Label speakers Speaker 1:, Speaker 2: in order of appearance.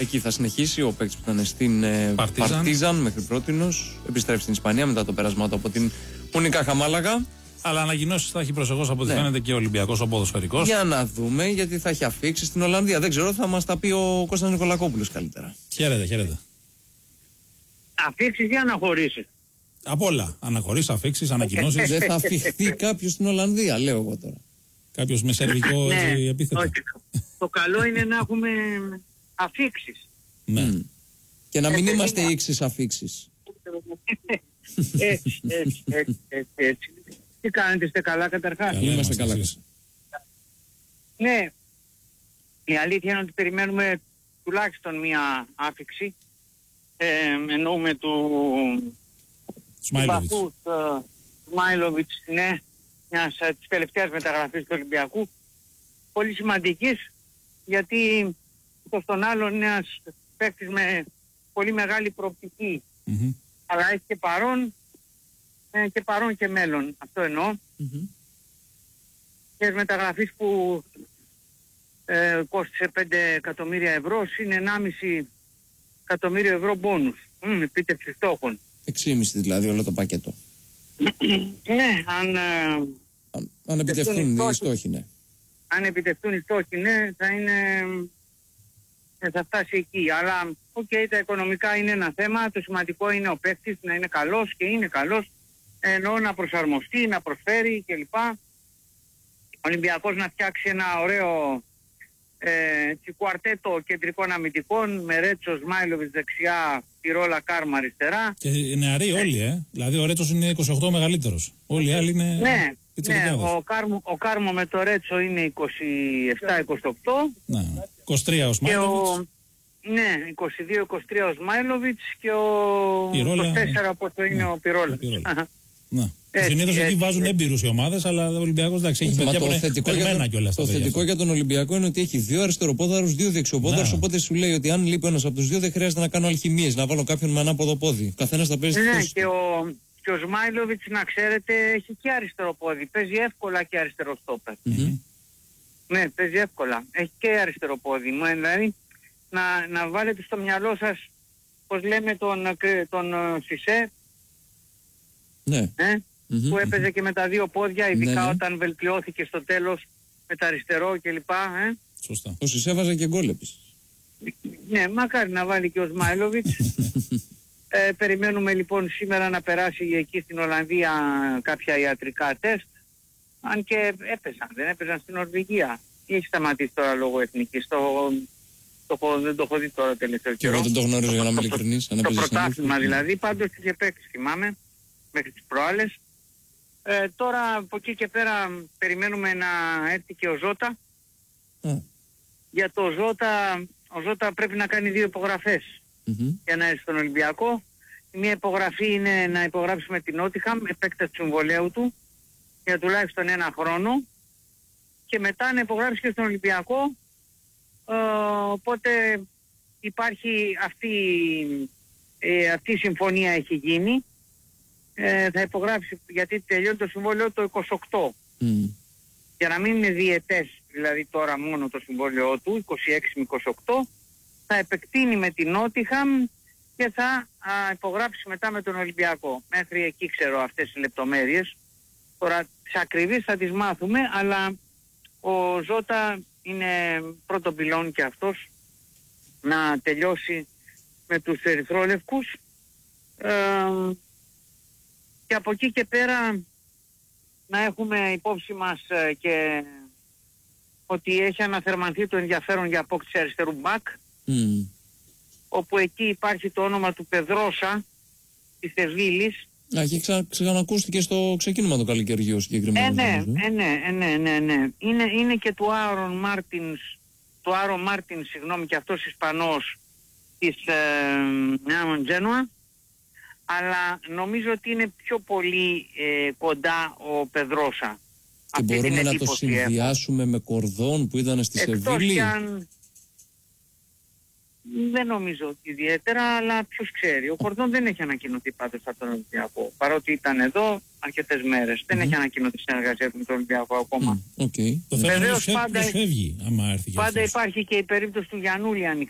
Speaker 1: Εκεί θα συνεχίσει ο παίκτης που ήταν στην Παρτίζαν μέχρι πρότινος. Επιστρέφει στην Ισπανία μετά το πέρασμά του από την Ουνικάχα Μάλαγα.
Speaker 2: Αλλά ανακοινώσεις θα έχει προσεχώς από ό,τι φαίνεται και ο Ολυμπιακός ο ποδοσφαιρικός.
Speaker 1: Για να δούμε, γιατί θα έχει αφήξει στην Ολλανδία. Δεν ξέρω, θα μας τα πει ο Κώστας Νικολακόπουλος καλύτερα.
Speaker 2: Χαίρετε.
Speaker 3: Αφήξεις ή αναχωρήσεις?
Speaker 2: Από όλα. Αναχωρήσεις, αφήξεις, ανακοινώσεις.
Speaker 1: Δεν θα αφηχθεί κάποιος στην Ολλανδία, λέω εγώ τώρα.
Speaker 2: Κάποιος με σερβικό επίθετο.
Speaker 3: Το καλό είναι να έχουμε αφήξεις.
Speaker 2: Ναι.
Speaker 1: Και να μην είμαστε ήξεις αφήξεις.
Speaker 3: Έτσι. Τι κάνετε, είστε καλά καταρχάς?
Speaker 1: Είμαστε καλά.
Speaker 3: Ναι, η αλήθεια είναι ότι περιμένουμε τουλάχιστον μία άφιξη. Εννοούμε του Σμάιλοβιτς, ναι, μιας της τελευταίας μεταγραφής του Ολυμπιακού. Πολύ σημαντικής, γιατί στον άλλον είναι ένας παίκτης με πολύ μεγάλη προοπτική. Αλλά έχει και παρόν και μέλλον, αυτό εννοώ. Και μεταγραφής που κόστησε 5 εκατομμύρια ευρώ, είναι 1,5 εκατομμύριο ευρώ μπόνους, επίτευξη στόχων.
Speaker 1: 6,5 δηλαδή όλο το πακέτο.
Speaker 3: Ναι,
Speaker 1: αν επιτευχθούν οι στόχοι, ναι.
Speaker 3: Αν επιτευχθούν οι στόχοι, ναι, θα φτάσει εκεί. Αλλά, τα οικονομικά είναι ένα θέμα. Το σημαντικό είναι ο παίκτης να είναι καλός, και είναι καλός. Εννοώ να προσαρμοστεί, να προσφέρει κλπ. Ο Ολυμπιακός να φτιάξει ένα ωραίο κουαρτέτο κεντρικών αμυντικών με Ρέτσο, Σμάιλοβιτς δεξιά, Πυρόλα, Κάρμα αριστερά.
Speaker 2: Και νεαροί όλοι, δηλαδή ο Ρέτσος είναι 28 μεγαλύτερος. Όλοι οι άλλοι είναι πιτσιρικάδες.
Speaker 3: Ο Κάρμο με το Ρέτσο είναι 27-28.
Speaker 2: Ναι, 23 ο Σμάιλοβιτς.
Speaker 3: Ναι, 22-23 ο Σμάιλοβιτς και ο 24 από το είναι ο Πυρόλα.
Speaker 2: Συνήθως εκεί βάζουν έμπειρους οι ομάδες, αλλά ο Ολυμπιακός εντάξει έχει παιδιά που είναι περμένα κιόλας.
Speaker 1: Το θετικό για τον Ολυμπιακό είναι ότι έχει 2 αριστεροπόδαρους, 2 δεξιοπόδαρους. Οπότε σου λέει ότι αν λείπει ένας από τους 2 δεν χρειάζεται να κάνω αλχημίες, να βάλω κάποιον με ανάποδο πόδι. Καθένας θα παίζει.
Speaker 3: Ναι, και ο Σμάιλοβιτς, να ξέρετε, έχει και αριστερό πόδι. Παίζει εύκολα και αριστερό στόπερ. Ναι, παίζει εύκολα. Έχει και αριστερό πόδι. Δηλαδή να βάλετε στο μυαλό σας, πώς λέμε, τον Σισέ.
Speaker 1: Ναι.
Speaker 3: Που έπαιζε και με τα 2 πόδια, ειδικά όταν βελτιώθηκε στο τέλος με τα αριστερό κλπ.
Speaker 2: Σωστά.
Speaker 1: Ο Σισέ έβαζε και γκολ επίσης.
Speaker 3: Ναι, μακάρι να βάλει και ο Σμάιλοβιτς. Περιμένουμε λοιπόν σήμερα να περάσει εκεί στην Ολλανδία κάποια ιατρικά τεστ. Αν και δεν έπαιζαν στην Νορβηγία. Ή έχει σταματήσει τώρα λόγω εθνικής? Δεν το έχω δει τώρα τελευταίο καιρό.
Speaker 1: Και εγώ δεν το γνωρίζω, για να είμαι ειλικρινής.
Speaker 3: Το πρωτάθλημα δηλαδή, πάντως είχε παίξει, θυμάμαι, μέχρι τις προάλλες. Τώρα από εκεί και πέρα περιμένουμε να έρθει και ο Ζώτα. Για το Ζώτα, ο Ζώτα πρέπει να κάνει 2 υπογραφές για να έρθει στον Ολυμπιακό. Μία υπογραφή είναι να υπογράψει με την Νότιχαμ, επέκταση του συμβολαίου του για τουλάχιστον 1 χρόνο, και μετά να υπογράψει και στον Ολυμπιακό. Οπότε υπάρχει αυτή η συμφωνία έχει γίνει. Θα υπογράψει, γιατί τελειώνει το συμβόλαιο το 28. Για να μην είναι διετές, δηλαδή τώρα μόνο το συμβόλαιο του, 26 με 28, θα επεκτείνει με την Νότιχαμ και θα υπογράψει μετά με τον Ολυμπιακό. Μέχρι εκεί ξέρω αυτές τις λεπτομέρειες. Τώρα τις ακριβείς θα τις μάθουμε, αλλά ο Ζώτα είναι πρώτο πυλόν και αυτός να τελειώσει με τους ερυθρόλευκους. Και από εκεί και πέρα να έχουμε υπόψη μας και ότι έχει αναθερμανθεί το ενδιαφέρον για απόκτηση αριστερού μπακ, όπου εκεί υπάρχει το όνομα του Πεδρόσα της Σεβίλης.
Speaker 1: Έχει ξανακούστηκε στο ξεκίνημα του καλοκαιριού συγκεκριμένα.
Speaker 3: Ναι. Είναι και του Άρον Μάρτιν, και αυτός Ισπανός της Τζένοα. Αλλά νομίζω ότι είναι πιο πολύ κοντά ο Πεδρόσα.
Speaker 1: Και μπορούμε να το συνδυάσουμε με Κορδόν που ήταν στη Σεβίλη.
Speaker 3: Δεν νομίζω ότι ιδιαίτερα, αλλά ποιος ξέρει. Ο Κορδόν δεν έχει ανακοινωθεί πάντως από τον Ολυμπιακό. Παρότι ήταν εδώ αρκετές μέρες. Δεν έχει ανακοινωθεί συνεργασία του με τον Ολυμπιακό ακόμα.
Speaker 2: Το θέμα είναι ποιος φεύγει, άμα έρθει.
Speaker 3: Πάντα υπάρχει και η περίπτωση του Γιαννούλη